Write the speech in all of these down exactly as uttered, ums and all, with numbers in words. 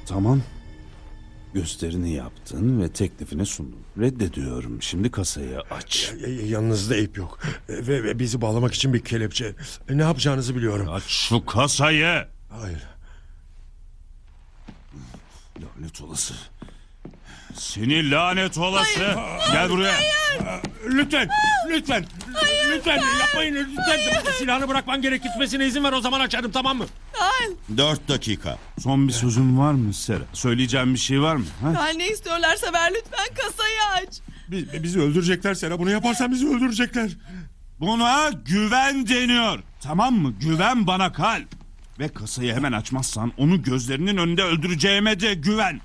Tamam. Gösterini yaptın ve teklifini sundun. Reddediyorum. Şimdi kasayı aç. Y- y- Yanınızda ip yok. E, Ve, ve bizi bağlamak için bir kelepçe. E, Ne yapacağınızı biliyorum. Aç şu kasayı. Hayır. Lanet olası. Seni lanet olası. Gel buraya. Lütfen, lütfen, lütfen yapmayın lütfen. Silahını bırakman gerek, gitmesine izin ver, o zaman açarım, tamam mı? Kyle, Dört dakika. Son bir sözün var mı Sera? Söyleyeceğim bir şey var mı? Ha? Kyle ne istiyorlarsa ver lütfen, kasayı aç. Bi- Bizi öldürecekler Sera, bunu yaparsan bizi öldürecekler. Buna güven deniyor. Tamam mı? Güven bana kalp. Ve kasayı hemen açmazsan onu gözlerinin önünde öldüreceğime de güven.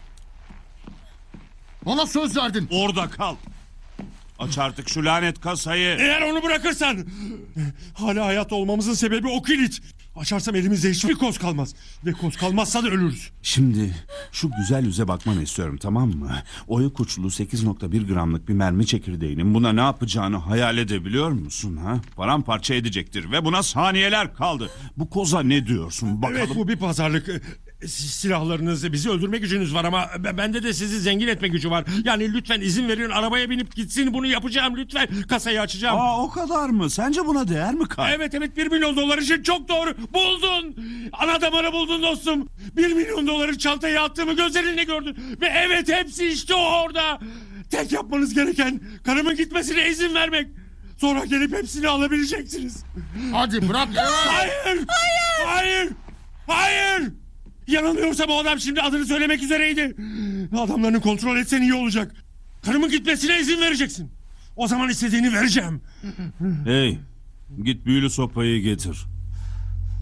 Bana söz verdin. Orada kal. Aç artık şu lanet kasayı. Eğer onu bırakırsan hala hayatta olmamızın sebebi o kilit. Açarsam elimizde hiçbir koz kalmaz. Ve koz kalmazsa da ölürüz. Şimdi şu güzel yüze bakmanı istiyorum, tamam mı? Oya kuçlu sekiz nokta bir gramlık bir mermi çekirdeğinin buna ne yapacağını hayal edebiliyor musun? Ha? Paramparça edecektir ve buna saniyeler kaldı. Bu koza ne diyorsun bakalım? Evet, bu bir pazarlık. E, Silahlarınız, bizi öldürme gücünüz var ama b- bende de sizi zengin etme gücü var. Yani lütfen izin verin, arabaya binip gitsin, bunu yapacağım lütfen. Kasayı açacağım. Aa, o kadar mı? Sence buna değer mi Kay? Evet evet, bir milyon dolar için çok doğru. Buldun. Ana damarı buldun dostum. Bir milyon doları çantaya attığımı gözlerinle gördün. Ve evet, hepsi işte orada. Tek yapmanız gereken karımın gitmesine izin vermek. Sonra gelip hepsini alabileceksiniz. Hadi bırak. Hayır. Hayır. Hayır. Hayır. Yanılmıyorsam o adam şimdi adını söylemek üzereydi. Adamlarını kontrol etsen iyi olacak. Karımın gitmesine izin vereceksin. O zaman istediğini vereceğim. Hey, git büyülü sopayı getir.